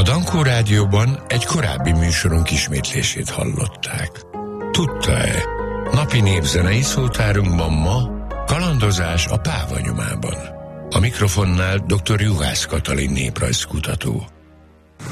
Dankó Rádióban egy korábbi műsorunk ismétlését hallották. Tudta-e? Napi népzenei szótárunkban ma kalandozás a Páva nyomában. A mikrofonnál dr. Juhász Katalin néprajzkutató.